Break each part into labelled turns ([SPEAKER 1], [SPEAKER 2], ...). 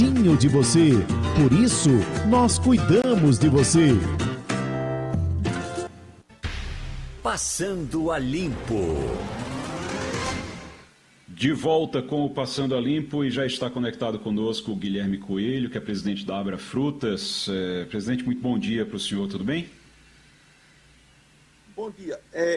[SPEAKER 1] pertinho de você. Por isso, nós cuidamos de você.
[SPEAKER 2] Passando a Limpo.
[SPEAKER 3] De volta com o Passando a Limpo, e já está conectado conosco o Guilherme Coelho, que é presidente da Abra Frutas. Presidente, muito bom dia para o senhor, tudo bem?
[SPEAKER 4] Bom dia.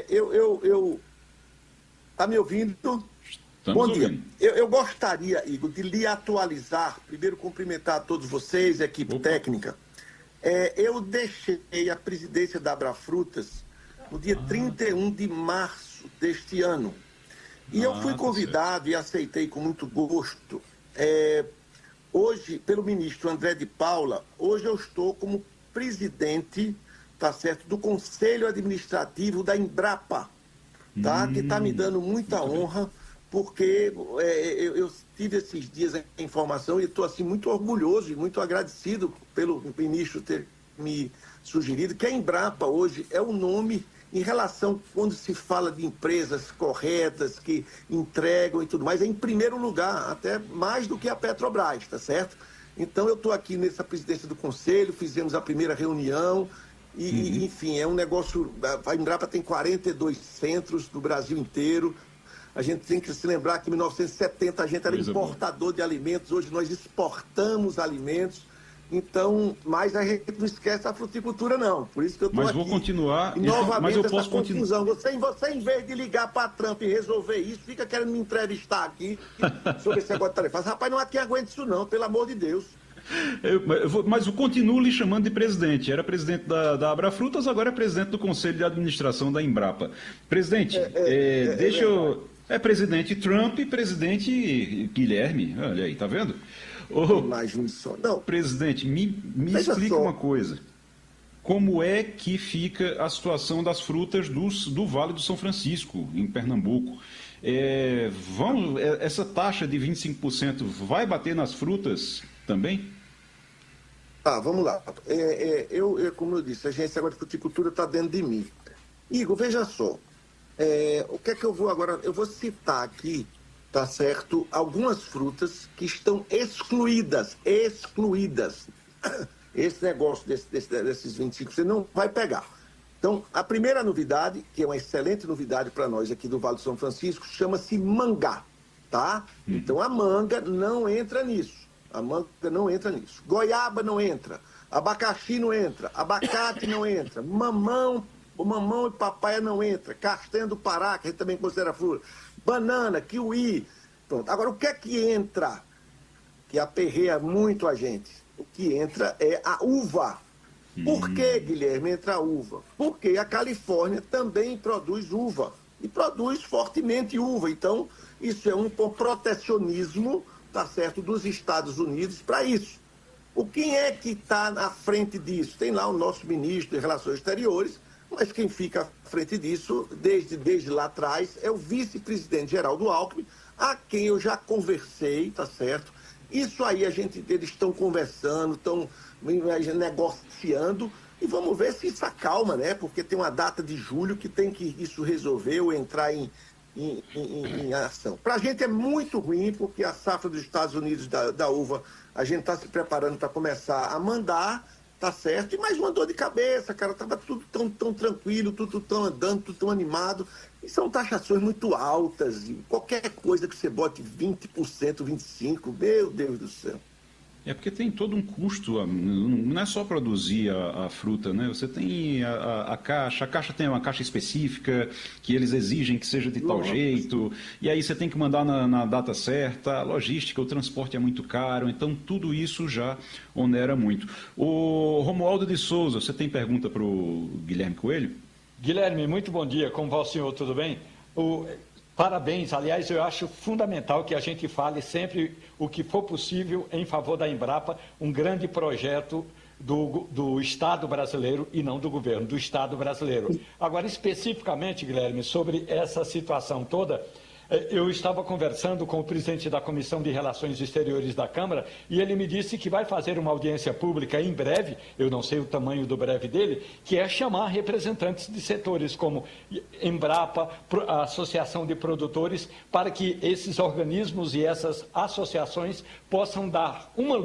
[SPEAKER 4] Tá me ouvindo?
[SPEAKER 3] Estamos
[SPEAKER 4] bom dia.
[SPEAKER 3] ouvindo.
[SPEAKER 4] Eu gostaria, Igor, de lhe atualizar, primeiro cumprimentar a todos vocês, a equipe técnica. Eu deixei a presidência da Abra Frutas no dia 31 de março deste ano. E eu fui convidado e aceitei com muito gosto, hoje, pelo ministro André de Paula. Hoje eu estou como presidente, tá certo, do Conselho Administrativo da Embrapa, tá? Que está me dando muita honra, porque eu tive esses dias a informação e estou assim, muito orgulhoso e muito agradecido pelo ministro ter me sugerido que a Embrapa hoje é o nome em relação, quando se fala de empresas corretas, que entregam e tudo mais, é em primeiro lugar, até mais do que a Petrobras, tá certo? Então eu estou aqui nessa presidência do Conselho, fizemos a primeira reunião, enfim, é um negócio, a Embrapa tem 42 centros do Brasil inteiro. A gente tem que se lembrar que em 1970 a gente era importador de alimentos, hoje nós exportamos alimentos. Então, mas a gente não esquece a fruticultura, não. Por isso que eu estou aqui.
[SPEAKER 3] Mas vou continuar.
[SPEAKER 4] E novamente,
[SPEAKER 3] mas eu posso
[SPEAKER 4] confusão. Você, em vez de ligar para Trump e resolver isso, fica querendo me entrevistar aqui sobre esse negócio de tarefa. Rapaz, não há quem aguente isso, não, pelo amor de Deus.
[SPEAKER 3] Mas eu continuo lhe chamando de presidente. Era presidente da Abra Frutas, agora é presidente do Conselho de Administração da Embrapa. Presidente, deixa eu... É presidente Trump e presidente Guilherme. Olha aí, tá vendo?
[SPEAKER 4] Imagine só. Não.
[SPEAKER 3] Presidente, me explica uma coisa. Como é que fica a situação das frutas do Vale do São Francisco, em Pernambuco? Essa taxa de 25% vai bater nas frutas também?
[SPEAKER 4] Tá, vamos lá. Como eu disse, a agência agora de fruticultura está dentro de mim. Igor, veja só. O que é que eu vou agora? Eu vou citar aqui, tá certo, algumas frutas que estão excluídas. Esse negócio desses 25% você não vai pegar. Então, a primeira novidade, que é uma excelente novidade para nós aqui do Vale do São Francisco, chama-se mangá, tá? Então, a manga não entra nisso. Goiaba não entra. Abacaxi não entra. Abacate não entra. Mamão e papaya não entra. Castanha do Pará, que a gente também considera fruta. Banana, kiwi. Pronto. Agora, o que é que entra? Que aperreia muito a gente. O que entra é a uva. Por que, Guilherme, entra a uva? Porque a Califórnia também produz uva. E produz fortemente uva. Então, isso é um protecionismo, tá certo, dos Estados Unidos para isso. Quem é que está à frente disso? Tem lá o nosso ministro de Relações Exteriores, mas quem fica à frente disso, desde lá atrás, é o vice-presidente Geraldo Alckmin, a quem eu já conversei, tá certo? Isso aí eles estão conversando, estão negociando, e vamos ver se isso acalma, né? Porque tem uma data de julho que tem que isso resolver ou entrar em ação. Para a gente é muito ruim, porque a safra dos Estados Unidos da uva, a gente está se preparando para começar a mandar, tá certo? E mais uma dor de cabeça, cara, estava tudo tão tranquilo, tudo tão andando, tudo tão animado. E são taxações muito altas, e qualquer coisa que você bote 20%, 25%, meu Deus do céu.
[SPEAKER 3] É porque tem todo um custo, não é só produzir a fruta, né? Você tem a caixa tem uma caixa específica que eles exigem que seja de tal jeito, e aí você tem que mandar na data certa, a logística, o transporte é muito caro, então tudo isso já onera muito. O Romualdo de Souza, você tem pergunta para o Guilherme Coelho?
[SPEAKER 5] Guilherme, muito bom dia, como vai o senhor, tudo bem? Parabéns, aliás, eu acho fundamental que a gente fale sempre o que for possível em favor da Embrapa, um grande projeto do Estado brasileiro e não do governo, do Estado brasileiro. Agora, especificamente, Guilherme, sobre essa situação toda, eu estava conversando com o presidente da Comissão de Relações Exteriores da Câmara e ele me disse que vai fazer uma audiência pública em breve, eu não sei o tamanho do breve dele, que é chamar representantes de setores como Embrapa, a Associação de Produtores, para que esses organismos e essas associações possam dar uma